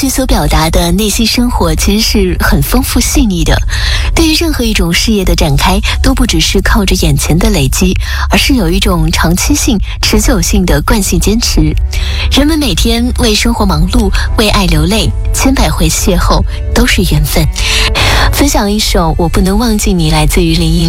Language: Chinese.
曲所表达的内心生活其实是很丰富细腻的。对于任何一种事业的展开，都不只是靠着眼前的累积，而是有一种长期性、持久性的惯性坚持。人们每天为生活忙碌，为爱流泪，千百回邂逅都是缘分。分享一首《我不能忘记你》，来自于林忆莲。